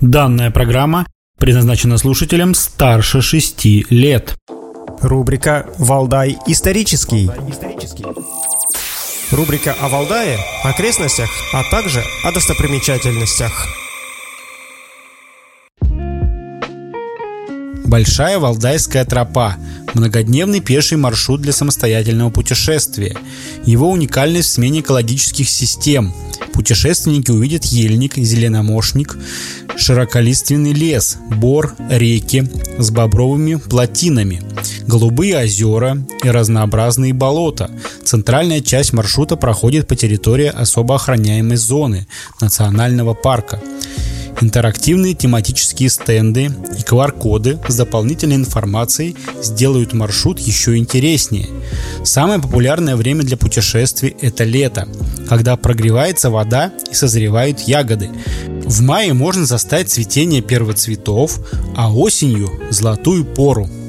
Данная программа предназначена слушателям старше 6 лет. Рубрика «Валдай исторический». Рубрика о Валдае, окрестностях, а также о достопримечательностях. Большая Валдайская тропа – многодневный пеший маршрут для самостоятельного путешествия. Его уникальность в смене экологических систем. Путешественники увидят ельник, зеленомошник, широколиственный лес, бор, реки с бобровыми плотинами, голубые озера и разнообразные болота. Центральная часть маршрута проходит по территории особо охраняемой зоны национального парка. Интерактивные тематические стенды и QR-коды с дополнительной информацией сделают маршрут еще интереснее. Самое популярное время для путешествий – это лето, когда прогревается вода и созревают ягоды. В мае можно застать цветение первоцветов, а осенью – золотую пору.